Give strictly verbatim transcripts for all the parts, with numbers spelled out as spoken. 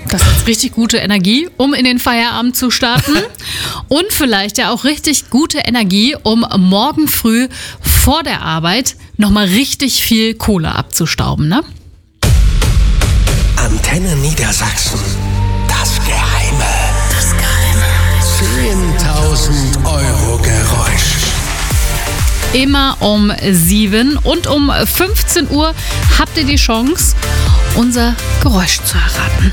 Das ist richtig gute Energie, um in den Feierabend zu starten. Und vielleicht ja auch richtig gute Energie, um morgen früh vor der Arbeit nochmal richtig viel Kohle abzustauben, ne? Antenne Niedersachsen. Das Geheime. Das Geheime. zehntausend Euro Geräusch. Immer um sieben und um fünfzehn Uhr habt ihr die Chance, unser Geräusch zu erraten.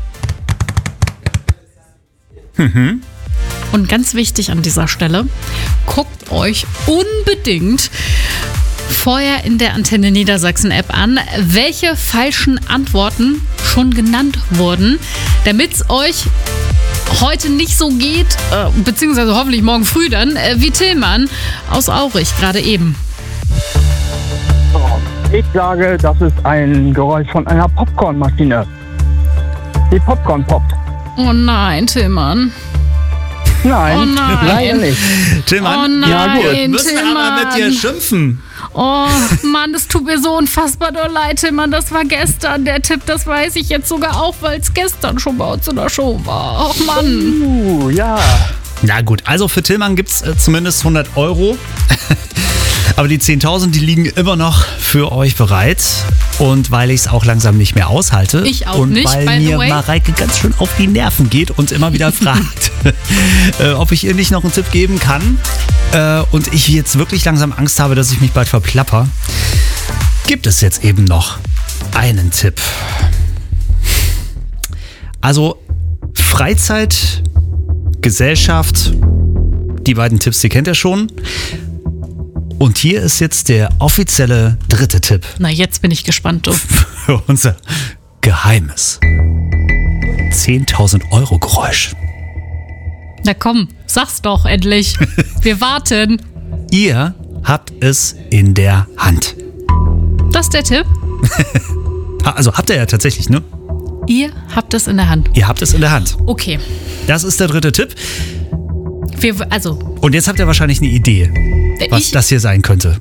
Mhm. Und ganz wichtig an dieser Stelle, guckt euch unbedingt vorher in der Antenne Niedersachsen App an, welche falschen Antworten schon genannt wurden, damit es euch heute nicht so geht, äh, beziehungsweise hoffentlich morgen früh dann, äh, wie Tillmann aus Aurich gerade eben. Ich sage, das ist ein Geräusch von einer Popcornmaschine. Die Popcorn poppt. Oh nein, Tillmann. Nein, Oh nein. leider nicht. Tillmann, Oh nein, ja, gut. Wir müssen Tillmann. aber mit dir schimpfen. Oh Mann, das tut mir so unfassbar doll leid, Tillmann. Das war gestern der Tipp, das weiß ich jetzt sogar auch, weil es gestern schon bei uns in der Show war. Ach Mann. Uh, ja. Na gut, also für Tillmann gibt es äh, zumindest hundert Euro. Aber die zehntausend, die liegen immer noch für euch bereit. Und weil ich es auch langsam nicht mehr aushalte. Ich auch und nicht, weil by the mir way. Mareike ganz schön auf die Nerven geht und immer wieder fragt, äh, ob ich ihr nicht noch einen Tipp geben kann. Äh, und ich jetzt wirklich langsam Angst habe, dass ich mich bald verplapper, gibt es jetzt eben noch einen Tipp. Also Freizeit, Gesellschaft, die beiden Tipps, die kennt ihr schon. Und hier ist jetzt der offizielle dritte Tipp Na, jetzt bin ich gespannt, du. für unser geheimes zehntausend Euro Geräusch. Na komm, sag's doch endlich. Wir warten. Ihr habt es in der Hand. Das ist der Tipp. Ha, Also habt ihr ja tatsächlich, ne? Ihr habt es in der Hand. Ihr habt es in der Hand. Okay. Das ist der dritte Tipp. Wir, also, Und jetzt habt ihr wahrscheinlich eine Idee, was ich, das hier sein könnte.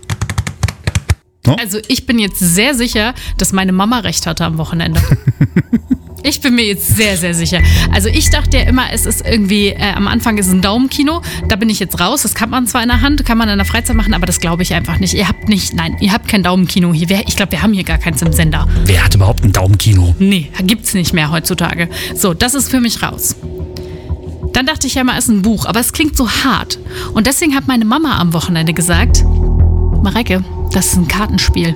also ich bin jetzt sehr sicher, dass meine Mama recht hatte am Wochenende. Ich bin mir jetzt sehr, sehr sicher. Also ich dachte ja immer, es ist irgendwie, äh, am Anfang ist ein Daumenkino, da bin ich jetzt raus. Das kann man zwar in der Hand, kann man in der Freizeit machen, aber das glaube ich einfach nicht. Ihr habt nicht, nein, ihr habt kein Daumenkino hier. Wir- Ich glaube, wir haben hier gar keins im Sender. Wer hat überhaupt ein Daumenkino? Nee, gibt's nicht mehr heutzutage. So, das ist für mich raus. Dann dachte ich ja mal, es ist ein Buch, aber es klingt so hart. Und deswegen hat meine Mama am Wochenende gesagt, Mareike, das ist ein Kartenspiel.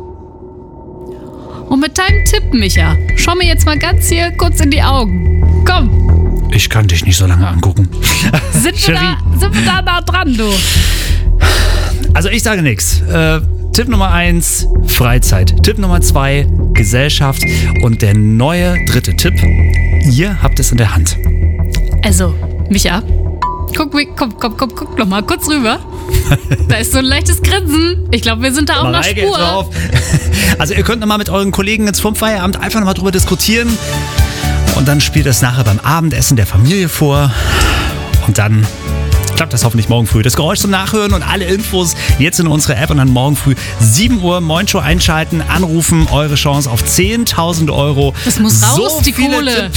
Und mit deinem Tipp, Micha, schau mir jetzt mal ganz hier kurz in die Augen. Komm, Ich kann dich nicht so lange angucken. sind wir, da, sind wir da nah dran, du? Also ich sage nichts. Äh, Tipp Nummer eins, Freizeit. Tipp Nummer zwei, Gesellschaft. Und der neue dritte Tipp, ihr habt es in der Hand. Also, Micha, guck, mi- komm, komm, komm, guck noch mal kurz rüber. Da ist so ein leichtes Grinsen. Ich glaube, wir sind da auf einer Mareike, jetzt Spur. hör auf. Also ihr könnt nochmal mit euren Kollegen jetzt vom Feierabend einfach nochmal drüber diskutieren. Und dann spielt es nachher beim Abendessen der Familie vor. Und dann klappt das hoffentlich morgen früh. Das Geräusch zum Nachhören und alle Infos jetzt in unsere App und dann morgen früh sieben Uhr Moin Show einschalten, anrufen, eure Chance auf zehntausend Euro. Das muss raus, so die viele Kohle. Tipps